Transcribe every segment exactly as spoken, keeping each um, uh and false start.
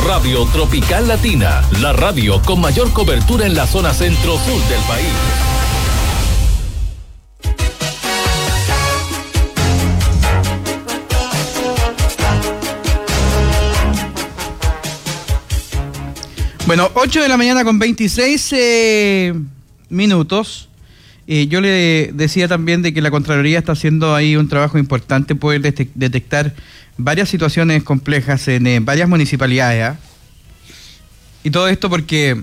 Radio Tropical Latina, la radio con mayor cobertura en la zona centro-sur del país. Bueno, ocho de la mañana con veintiséis eh, minutos. Eh, yo le decía también de que la Contraloría está haciendo ahí un trabajo importante, poder detec- detectar varias situaciones complejas en eh, varias municipalidades. ¿eh? Y todo esto porque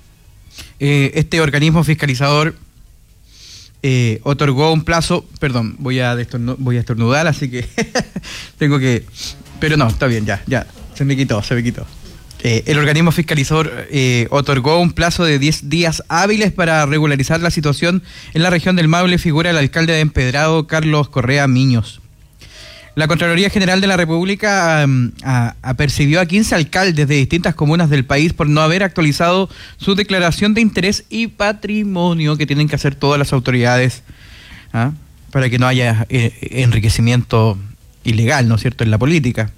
eh, este organismo fiscalizador eh, otorgó un plazo, perdón, voy a, destornu- voy a estornudar, así que tengo que... Pero no, está bien, ya, ya, se me quitó, se me quitó. Eh, el organismo fiscalizador eh, otorgó un plazo de diez días hábiles para regularizar la situación en la región del Maule, figura el alcalde de Empedrado, Carlos Correa Miños. La Contraloría General de la República um, a, apercibió a quince alcaldes de distintas comunas del país por no haber actualizado su declaración de interés y patrimonio que tienen que hacer todas las autoridades ¿ah? para que no haya eh, enriquecimiento ilegal, ¿no es cierto?, en la política.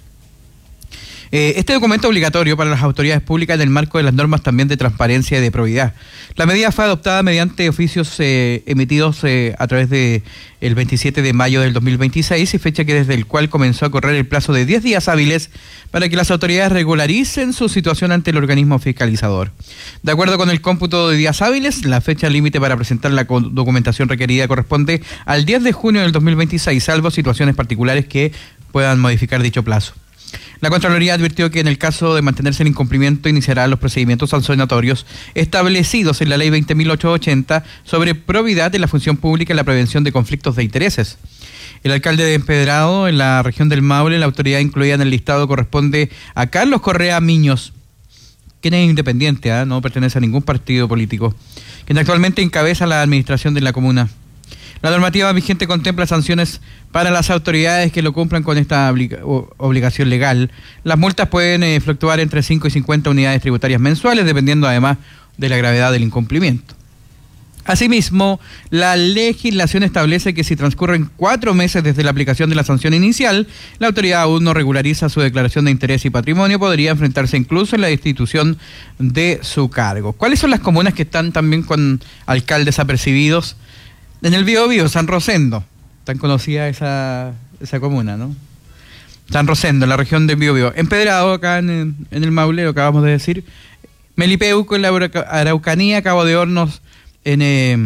Este documento es obligatorio para las autoridades públicas en el marco de las normas también de transparencia y de probidad. La medida fue adoptada mediante oficios eh, emitidos eh, a través de el veintisiete de mayo del dos mil veintiséis y fecha que desde el cual comenzó a correr el plazo de diez días hábiles para que las autoridades regularicen su situación ante el organismo fiscalizador. De acuerdo con el cómputo de días hábiles, la fecha límite para presentar la documentación requerida corresponde al diez de junio del dos mil veintiséis, salvo situaciones particulares que puedan modificar dicho plazo. La Contraloría advirtió que en el caso de mantenerse en incumplimiento iniciará los procedimientos sancionatorios establecidos en la Ley veinte mil ochocientos ochenta sobre probidad de la función pública y la prevención de conflictos de intereses. El alcalde de Empedrado, en la región del Maule, la autoridad incluida en el listado corresponde a Carlos Correa Miños, quien es independiente, ¿eh? no pertenece a ningún partido político, quien actualmente encabeza la administración de la comuna. La normativa vigente contempla sanciones para las autoridades que lo cumplan con esta obliga- obligación legal. Las multas pueden eh, fluctuar entre cinco y cincuenta unidades tributarias mensuales, dependiendo además de la gravedad del incumplimiento. Asimismo, la legislación establece que si transcurren cuatro meses desde la aplicación de la sanción inicial, la autoridad aún no regulariza su declaración de interés y patrimonio, podría enfrentarse incluso en la destitución de su cargo. ¿Cuáles son las comunas que están también con alcaldes apercibidos? En el Biobío, San Rosendo, tan conocida esa, esa comuna, ¿no? San Rosendo, en la región del Biobío. Empedrado, acá en, en el Maule, lo acabamos de decir. Melipeuco, en la Araucanía. Cabo de Hornos, en eh,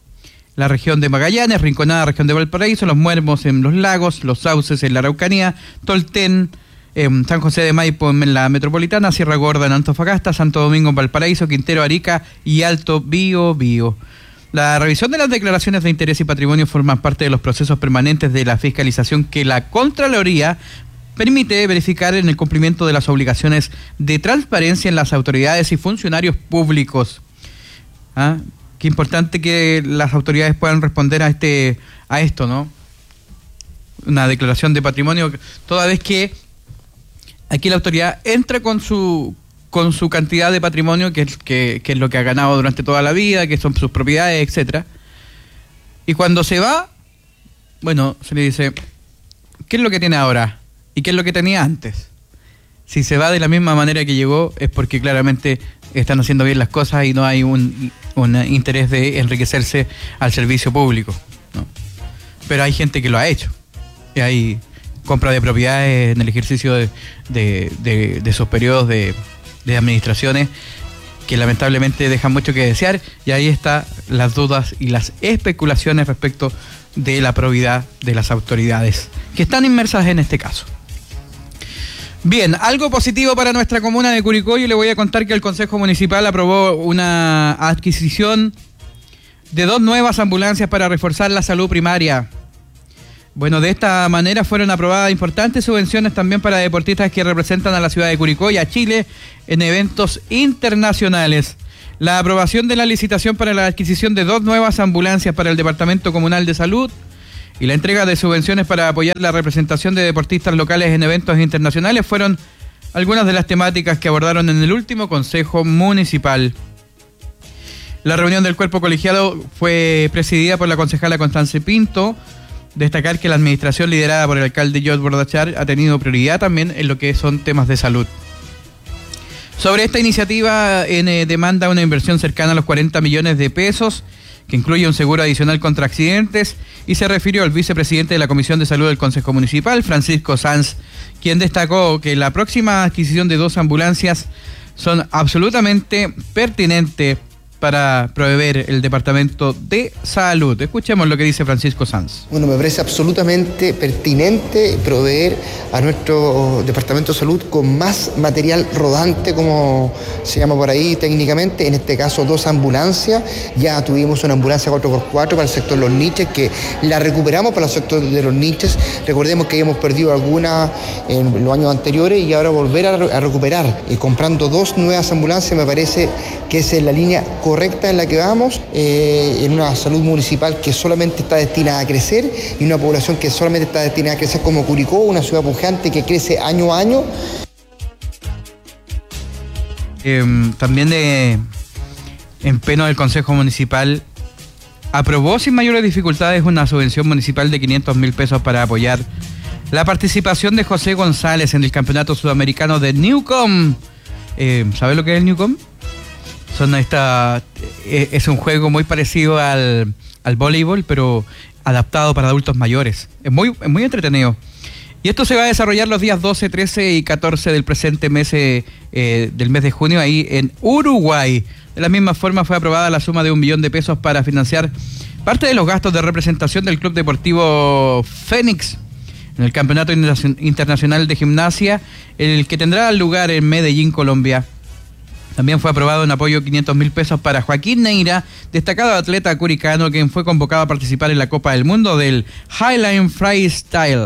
la región de Magallanes. Rinconada, región de Valparaíso. Los Muermos, en los Lagos. Los Sauces, en la Araucanía. Tolten, eh, San José de Maipo, en la Metropolitana. Sierra Gorda, en Antofagasta. Santo Domingo, en Valparaíso. Quintero, Arica y Alto Biobío. La revisión de las declaraciones de interés y patrimonio forman parte de los procesos permanentes de la fiscalización que la Contraloría permite verificar en el cumplimiento de las obligaciones de transparencia en las autoridades y funcionarios públicos. ¿Ah? Qué importante que las autoridades puedan responder a este a esto, ¿no? Una declaración de patrimonio, toda vez que aquí la autoridad entra con su con su cantidad de patrimonio, que es, que, que es lo que ha ganado durante toda la vida, que son sus propiedades, etcétera. Y cuando se va, bueno, se le dice, ¿qué es lo que tiene ahora? ¿Y qué es lo que tenía antes? Si se va de la misma manera que llegó, es porque claramente están haciendo bien las cosas y no hay un, un interés de enriquecerse al servicio público, ¿no? Pero hay gente que lo ha hecho. Y hay compra de propiedades en el ejercicio de, de, de, de esos periodos de... de administraciones que lamentablemente dejan mucho que desear, y ahí están las dudas y las especulaciones respecto de la probidad de las autoridades que están inmersas en este caso. Bien, algo positivo para nuestra comuna de Curicó. Yo le voy a contar que el Consejo Municipal aprobó una adquisición de dos nuevas ambulancias para reforzar la salud primaria. Bueno, de esta manera fueron aprobadas importantes subvenciones también para deportistas que representan a la ciudad de Curicó y a Chile en eventos internacionales. La aprobación de la licitación para la adquisición de dos nuevas ambulancias para el Departamento Comunal de Salud y la entrega de subvenciones para apoyar la representación de deportistas locales en eventos internacionales fueron algunas de las temáticas que abordaron en el último Consejo Municipal. La reunión del cuerpo colegiado fue presidida por la concejala Constance Pinto. Destacar que la administración liderada por el alcalde George Bordachar ha tenido prioridad también en lo que son temas de salud. Sobre esta iniciativa en, eh, demanda una inversión cercana a los cuarenta millones de pesos, que incluye un seguro adicional contra accidentes, y se refirió al vicepresidente de la Comisión de Salud del Consejo Municipal, Francisco Sanz, quien destacó que la próxima adquisición de dos ambulancias son absolutamente pertinentes para proveer el Departamento de Salud. Escuchemos lo que dice Francisco Sanz. Bueno, me parece absolutamente pertinente proveer a nuestro Departamento de Salud con más material rodante, como se llama por ahí técnicamente, en este caso dos ambulancias. Ya tuvimos una ambulancia cuatro por cuatro para el sector de los niches, que la recuperamos para el sector de los niches. Recordemos que habíamos perdido algunas en los años anteriores y ahora volver a, a recuperar y comprando dos nuevas ambulancias me parece que esa es la línea correcta en la que vamos, eh, en una salud municipal que solamente está destinada a crecer y una población que solamente está destinada a crecer como Curicó, una ciudad pujante que crece año a año. Eh, también de empeño del Consejo Municipal aprobó sin mayores dificultades una subvención municipal de quinientos mil pesos para apoyar la participación de José González en el Campeonato Sudamericano de Newcom. Eh, ¿Sabe lo que es el Newcom? Son esta, es un juego muy parecido al, al voleibol, pero adaptado para adultos mayores. Es muy, es muy entretenido. Y esto se va a desarrollar los días doce, trece y catorce del presente mes, eh, del mes de junio, ahí en Uruguay. De la misma forma fue aprobada la suma de un millón de pesos para financiar parte de los gastos de representación del Club Deportivo Fénix en el Campeonato Internacional de Gimnasia, el que tendrá lugar en Medellín, Colombia. También fue aprobado un apoyo de quinientos mil pesos para Joaquín Neira, destacado atleta curicano, quien fue convocado a participar en la Copa del Mundo del Highline Freestyle.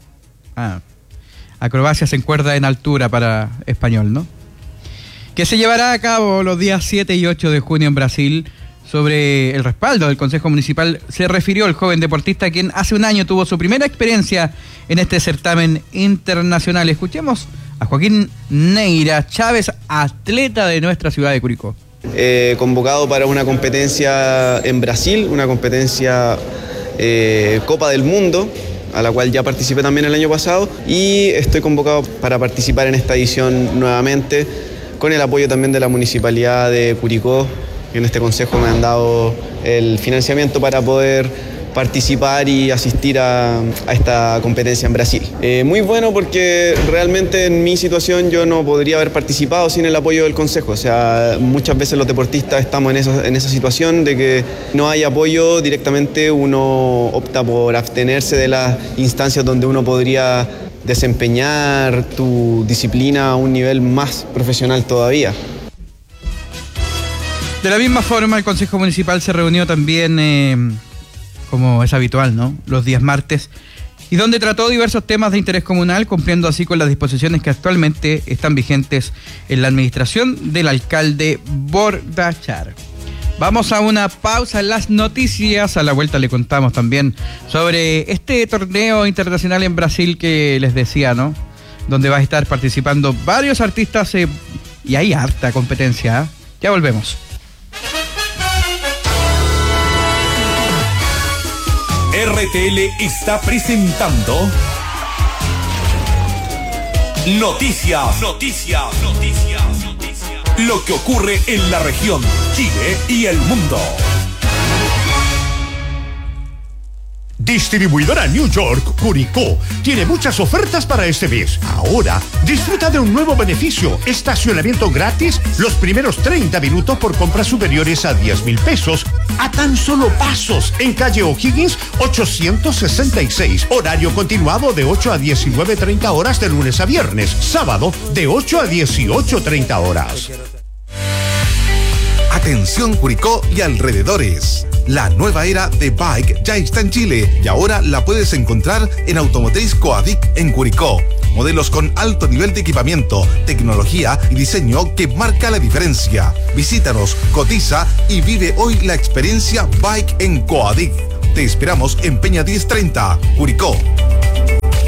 Ah, acrobacias en cuerda en altura para español, ¿no? Que se llevará a cabo los días siete y ocho de junio en Brasil. Sobre el respaldo del Consejo Municipal se refirió el joven deportista, quien hace un año tuvo su primera experiencia en este certamen internacional. Escuchemos a Joaquín Neira Chávez, atleta de nuestra ciudad de Curicó. Eh, convocado para una competencia en Brasil, una competencia eh, Copa del Mundo, a la cual ya participé también el año pasado, y estoy convocado para participar en esta edición nuevamente, con el apoyo también de la Municipalidad de Curicó, que en este consejo me han dado el financiamiento para poder participar y asistir a, a esta competencia en Brasil. Eh, muy bueno, porque realmente en mi situación yo no podría haber participado sin el apoyo del consejo. O sea, muchas veces los deportistas estamos en esa, en esa situación de que no hay apoyo directamente, uno opta por abstenerse de las instancias donde uno podría desempeñar tu disciplina a un nivel más profesional todavía. De la misma forma, el Consejo Municipal se reunió también, eh, como es habitual, ¿no?, los días martes, y donde trató diversos temas de interés comunal, cumpliendo así con las disposiciones que actualmente están vigentes en la administración del alcalde Bordachar. Vamos a una pausa en las noticias. A la vuelta le contamos también sobre este torneo internacional en Brasil que les decía, ¿no?, donde va a estar participando varios artistas eh, y hay harta competencia, ¿eh? Ya volvemos. R T L está presentando Noticias, Noticias, Noticias, Noticias. Lo que ocurre en la región, Chile y el mundo. Distribuidora New York Curicó tiene muchas ofertas para este mes. Ahora, disfruta de un nuevo beneficio: estacionamiento gratis los primeros treinta minutos por compras superiores a diez mil pesos, a tan solo pasos, en calle O'Higgins ochocientos sesenta y seis. Horario continuado de ocho a diecinueve treinta horas de lunes a viernes. Sábado de ocho a dieciocho treinta horas. Atención Curicó y alrededores. La nueva era de Bike ya está en Chile y ahora la puedes encontrar en Automotriz Coadic en Curicó. Modelos con alto nivel de equipamiento, tecnología y diseño que marca la diferencia. Visítanos, cotiza y vive hoy la experiencia Bike en Coadic. Te esperamos en Peña diez treinta, Curicó.